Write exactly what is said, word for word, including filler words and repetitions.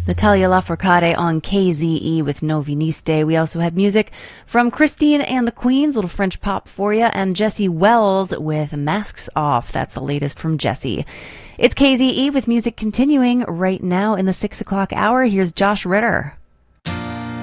Natalia Lafourcade on K Z E with No Viniste. We also had music from Christine and the Queens, little French pop for you, and Jessie Wells with Masks Off. That's the latest from Jessie. It's K Z E with music continuing right now in the six o'clock hour. Here's Josh Ritter.